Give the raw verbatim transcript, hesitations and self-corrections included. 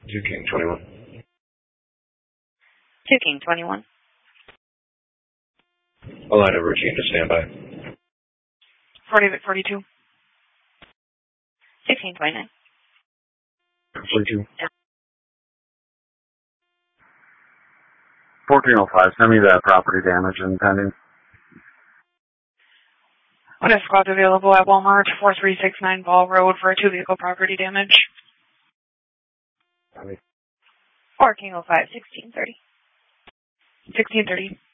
two King twenty-one. two King twenty-one. Alina Regina, standby. forty Vic forty-two. sixteen twenty-nine. forty-two. fourteen oh five, send me that property damage and pending. What is squad available at Walmart, four three six nine Ball Road for a two-vehicle property damage? Copy. four King oh five, sixteen thirty. sixteen thirty.